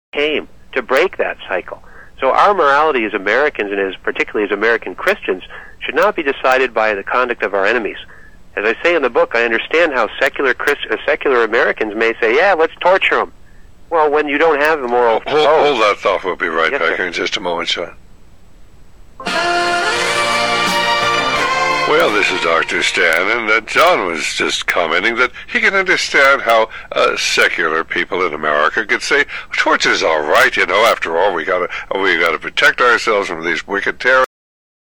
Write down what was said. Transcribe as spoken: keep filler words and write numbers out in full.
came to break that cycle. So our morality as Americans, and as particularly as American Christians, should not be decided by the conduct of our enemies. As I say in the book, I understand how secular Christ, uh, secular Americans may say, yeah, let's torture them. Well, when you don't have the moral... Hold, oh, hold that thought. We'll be right yes, back sir. in just a moment, Sean. Well, this is Doctor Stan, and uh, John was just commenting that he can understand how uh, secular people in America could say, torture's all right, you know, after all, we gotta, we gotta protect ourselves from these wicked terrorists.